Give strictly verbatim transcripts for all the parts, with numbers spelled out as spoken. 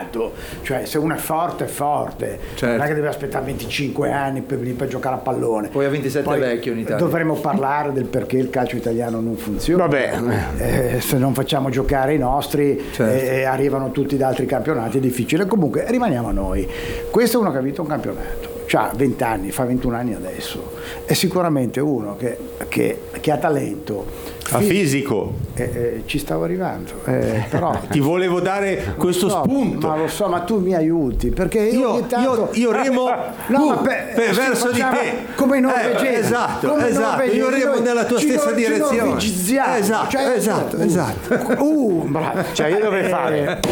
campionato, cioè se uno è forte è forte, certo. non è che deve aspettare venticinque anni per venire per giocare a pallone. Poi a ventisette Poi è vecchio in Italia. Dovremmo parlare del perché il calcio italiano non funziona. Vabbè. Eh, se non facciamo giocare i nostri, certo. eh, arrivano tutti da altri campionati, è difficile. Comunque rimaniamo a noi. Questo è uno che ha vinto un campionato, ha venti anni, fa ventuno anni adesso, è sicuramente uno che, che, che ha talento. A fisico. Eh, eh, ci stavo arrivando, eh, però ti volevo dare questo so, spunto. Ma lo so, ma tu mi aiuti perché io, io, ogni tanto... io, io remo no, uh, ma per, per, verso di te, come i norvegesi. Eh, esatto, come esatto. Io remo nella tua ci stessa no, direzione. Esatto, cioè, esatto, uh, esatto. Uh, bravo. Cioè io dovrei fare.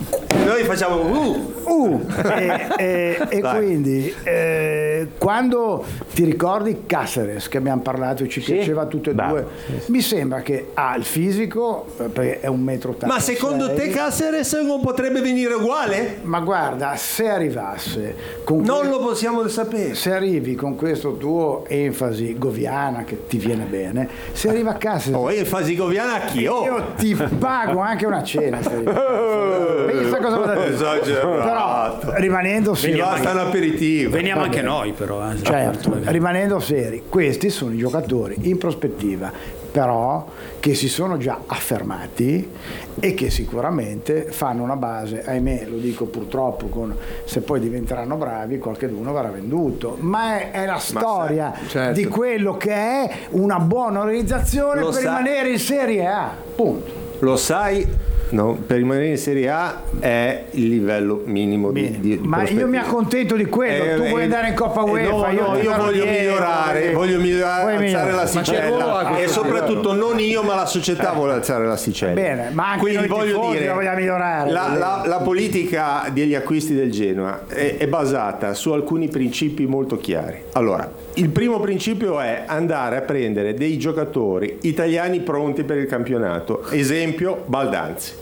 Noi facciamo uh. Uh, e e, e quindi eh, quando ti ricordi Cáceres, che abbiamo parlato e ci Sì? piaceva tutte e Bravo. due, mi sembra che ha il fisico, perché è un metro ottanta. Ma secondo te Cáceres non potrebbe venire uguale? Ma guarda, se arrivasse con Non que- lo possiamo sapere. se arrivi con questo tuo enfasi goviana che ti viene bene, se arriva a casa Oh, enfasi goviana a chi? Oh. io ti pago anche una cena. se arrivi a casa. Pensa cosa vado a dire. Esagerato. Però rimanendo Mi seri, basta un aperitivo. Veniamo anche noi però. Eh. certo, rimanendo seri, questi sono i giocatori in prospettiva, però che si sono già affermati e che sicuramente fanno una base, ahimè, lo dico purtroppo, con, se poi diventeranno bravi qualcheduno verrà venduto, ma è, è la storia sai, certo. di quello che è una buona organizzazione Lo per sa- rimanere in Serie A, punto. Lo sai? No, per rimanere in Serie A è il livello minimo di, Bene, di, di ma io mi accontento di quello, Eh, tu eh, vuoi andare in Coppa eh, UEFA, no, io, no, ti io darò voglio dietro, migliorare, quindi- voglio migliorare, Vuoi alzare la migliorare? sticella e Ah, soprattutto non io ma la società vuole alzare l'asticella. Bene, ma anche Quindi noi voglio tifosi dire, la vogliamo migliorare. la, la, la politica degli acquisti del Genoa è, è basata su alcuni principi molto chiari. Allora, il primo principio è andare a prendere dei giocatori italiani pronti per il campionato, esempio Baldanzi.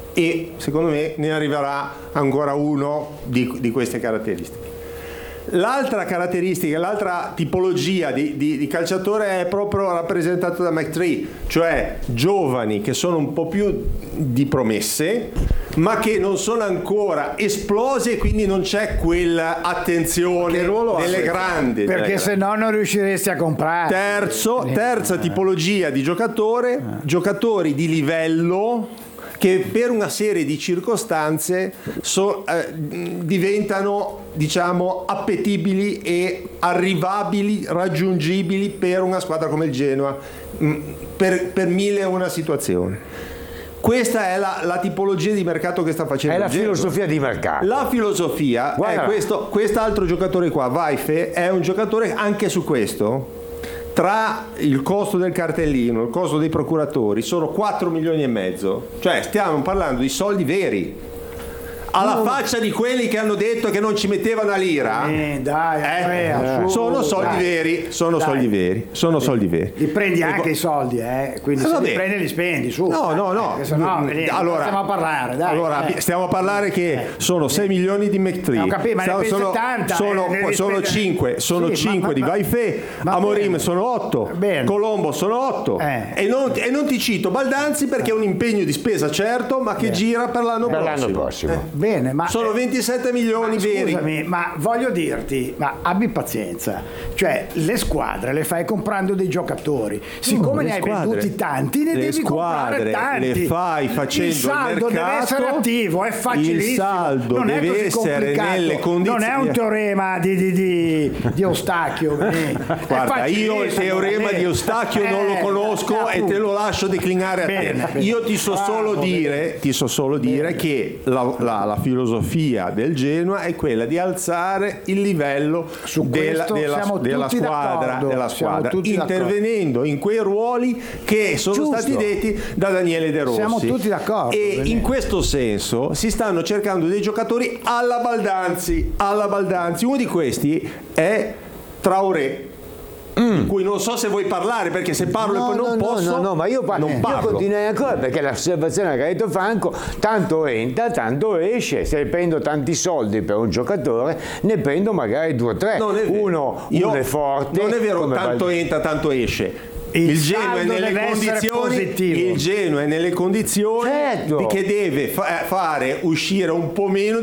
E secondo me ne arriverà ancora uno di, di queste caratteristiche. L'altra caratteristica, l'altra tipologia di, di, di calciatore è proprio rappresentata da McTree, cioè giovani che sono un po' più di promesse, ma che non sono ancora esplosi e quindi non c'è quell'attenzione delle grandi. Perché delle se no non riusciresti a comprare. Terzo, terza tipologia di giocatore, giocatori di livello che per una serie di circostanze so, eh, diventano, diciamo, appetibili e arrivabili, raggiungibili per una squadra come il Genoa, mh, per, per mille e una situazioni. Questa è la, la tipologia di mercato che sta facendo È la il Genoa. filosofia di mercato. La filosofia Guarda. è questo, quest'altro giocatore qua, Vaife, è un giocatore anche su questo. Tra il costo del cartellino, il costo dei procuratori, sono quattro milioni e mezzo. Cioè stiamo parlando di soldi veri. Alla Uh. faccia di quelli che hanno detto che non ci mettevano una lira. Eh, dai, Eh, Andrea, su, sono soldi dai. veri, sono Dai. soldi veri, sono soldi veri. Li prendi E anche qua- i soldi, eh? Quindi Eh, se vabbè. li prendi li spendi, su. No, no, no. Eh, se no, Mm, vedi, allora, stiamo a parlare, dai. allora, eh. stiamo a parlare che sono sei milioni di McTree. Ho capito, ma ne prendi sono, settanta, sono, eh, ne devi sono spendere- cinque, sono Sì, ma- cinque ma- di ma- Vaife, ma Amorim bene. sono otto, Bene. Colombo sono otto. Eh. E, non, e non ti cito Baldanzi perché è un impegno di spesa certo, ma che gira per l'anno Per prossimo. l'anno prossimo. Eh. Bene, ma Sono ventisette milioni veri. scusami, ma voglio dirti, ma abbi pazienza, cioè le squadre le fai comprando dei giocatori, siccome le ne hai squadre- venduti tanti, ne le devi squadre comprare tanti. le fai facendo il saldo il mercato, deve essere attivo, è facilissimo. il saldo non è deve così essere complicato. nelle condizioni. Non è un teorema di, di, di, di Eustachio. eh. È Guarda, io il facilissimo, teorema eh. di Eustachio non lo Eh, conosco e te lo lascio declinare a Bene, te. bene. Io ti so solo Bravo, dire, ti so solo dire che la, la- la filosofia del Genoa è quella di alzare il livello Su della, questo della- siamo della tutti squadra, d'accordo, della siamo squadra tutti d'accordo. intervenendo in quei ruoli che sono Giusto. stati detti da Daniele De Rossi. Siamo tutti d'accordo, E bene. in questo senso si stanno cercando dei giocatori alla Baldanzi, alla Baldanzi. Uno di questi è Traoré. Di cui non so se vuoi parlare perché se parlo No, e poi non no, posso no, no, ma io, pa- non io parlo. continuerei ancora perché l'osservazione che ha detto Franco, tanto entra, tanto esce. Se prendo tanti soldi per un giocatore, ne prendo magari due o tre. Non è vero. Uno, Io- uno è forte. non è vero, come tanto Val- entra, tanto esce. Il Il Genoa è saldo nelle deve essere condizioni, positivo. il Genoa è nelle condizioni Certo. di che deve fa- fare uscire un po' meno